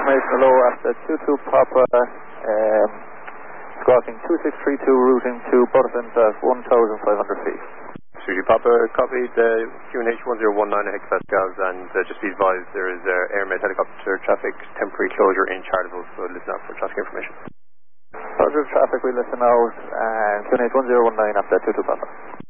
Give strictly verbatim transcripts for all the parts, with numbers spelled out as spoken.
information below after two two Papa, um, crossing two six three two, routing to Butterfin at one thousand five hundred feet. Suji Papa, copied uh, Q N H one zero one nine hectopascals, and uh, just be advised there is uh, Airmed helicopter traffic temporary closure in Charleville, so listen out for traffic information. Roger, traffic, we listen out, and Q N H one zero one nine after two two Papa.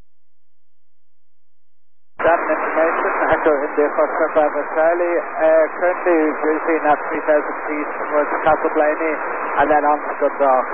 That information, Echo India Foxtrot Bravo Charlie, uh, currently routing at three thousand feet towards Castle Blaney, and then on to Dundalk.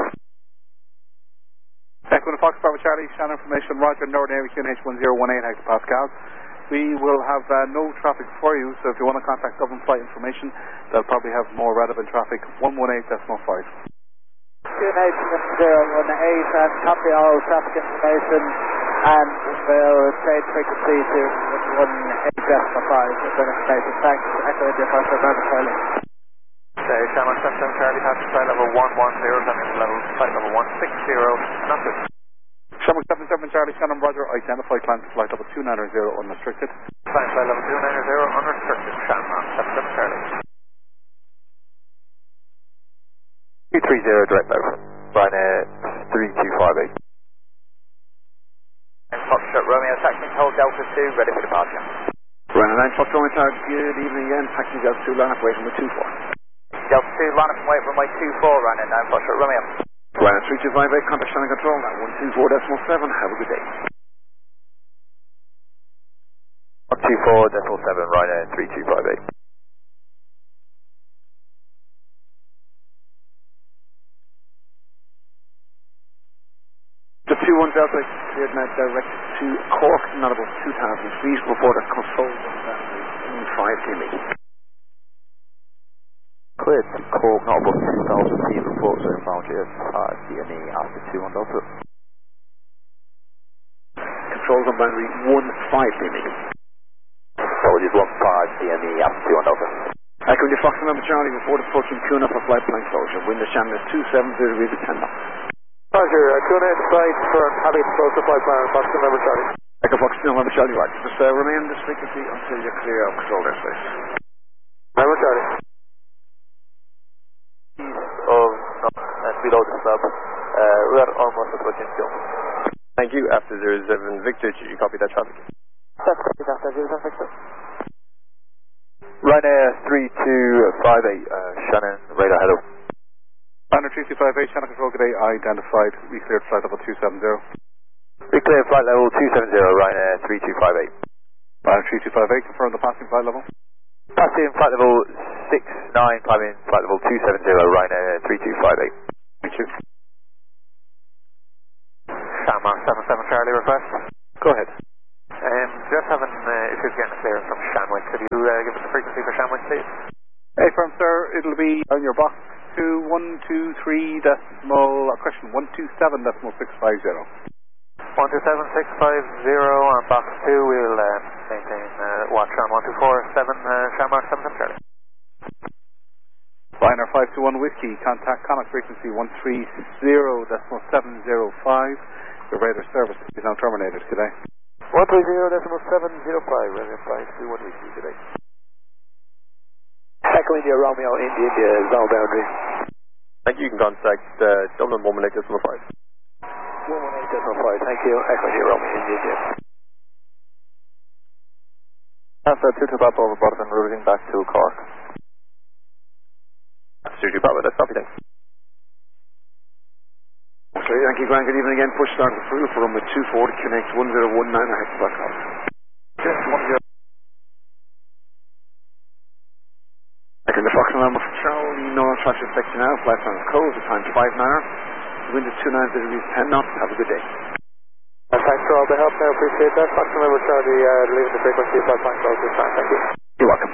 Echo India Foxtrot Bravo Charlie, Shannon information, Roger, Northern Area Q N H one zero one eight hectopascals. We will have uh, no traffic for you, so if you want to contact government flight information, they'll probably have more relevant traffic, one one eight decimal five. Q N H one zero one eight, and copy all traffic information, and we'll change frequency to one eight decimal five with that information. Thanks, Echo India Foxtrot Bravo Charlie. Okay, Shamrock seven seven Charlie, passing flight level one one zero, landing level flight level one six zero, not good. Shamrock seven seven Charlie, Shannon Roger, identify climb to flight level two nine zero unrestricted. Climb flight level two nine zero unrestricted, Shamrock seven seven Charlie. two three zero direct level, Ryanair three two five eight. Foxtrot Romeo, taxiing hold Delta two, ready for departure. Ryanair nine Foxtrot Romeo Tower, good evening again, taxiing Delta two, line up waiting with two four. Delta two, line up and wait runway two four, Ryanair nine Foxtrot Romeo. Ryanair three two five eight, contact Shannon Control, at one two four decimal seven, have a good day. one two four decimal seven, Ryanair three two five eight. The two one Delta cleared now direct to Cork, not about two thousand feet, report a control in five K M E. Cleared to Cork, not about two thousand feet, report so found you five K M E after two one Delta. Controls on boundary one five K M E. Apologies, one five K M E after two one Delta. Echo India Fox November Charlie, report approaching Kuna for flight plan closure. Wind to Shannon is two seven zero degrees at ten knots. Roger, uh, Q N H site for happy to close the flight plan, Fox November Charlie. Echo Fox November Charlie, right. Just uh, remain this frequency until you're clear of control airspace. November Charlie. East of, no, and below the sub, uh, we are almost approaching Q. Thank you. After zero seven Victor, did you copy that traffic? That's correct, after zero seven Victor. Ryanair three two five eight, uh, Shannon, radar hello. Ryanair three two five eight, Shannon Control, good day, identified, we cleared flight level two seven zero. We cleared flight level two seven zero, Ryanair three two five eight. Ryanair three two five eight, confirm the passing flight level. Passing flight level six nine, climbing flight level two seven zero, Ryanair three two five eight. Thank you. Shamrock seven seven Charlie request. Go ahead. Um, just having uh, issues getting clear from Shanwick. Could you uh, give us the frequency for Shanwick, please? Hey, firm sir, it'll be on your box two one two three decimal, uh, question one two seven decimal six five zero. one two seven six five zero on box two, we'll uh, maintain uh, watch on one two four seven, uh, Shamrock seven seven Charlie. Ryanair five two one Whiskey, contact Connacht frequency one three zero decimal seven zero five. Your radar service is now terminated today. one three zero decimal seven zero five, Ryanair five two one Whiskey today. Echo India Romeo, India, India, zone boundary. Thank you. You can contact uh, Dublin one one eight decimal five. one one eight decimal five, thank you. Echo India Romeo, India, India. After two two Papa over Butterfin, routing back to Cork. two two Papa, that's copy then. Okay, thank you, Grant. Good evening again. Push start through for runway two four to connect one zero one nine hectopascals. Just one zero. Echo the Fox November for Charlie, no traffic section now. Flight plan is closed. The time's five nine. Wind is two nine zero degrees ten knots. Have a good day. Uh, thanks for all the help there. Appreciate that. Fox November Charlie, uh, leaving the frequency. Flight plan closed this time. Thank you. You're welcome.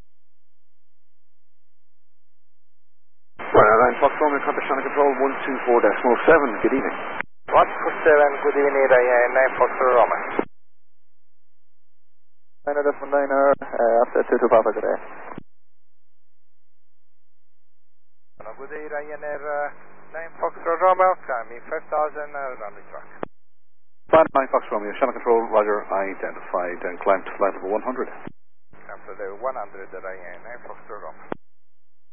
Ryanair Fox Romeo, contact Shannon Control one two four decimal seven. Good evening. What? seven, good evening, Ryanair nine Foxtrot Romeo. nine decimal nine, uh, after two two Papa, good day. Good day, Ryanair nine Foxtrot Romeo, climbing five thousand uh, on the track. Ryanair nine Fox Romeo, Shannon Control, Roger, identified and climbed to flight level one hundred. After the one hundred, Ryanair nine Foxtrot Romeo.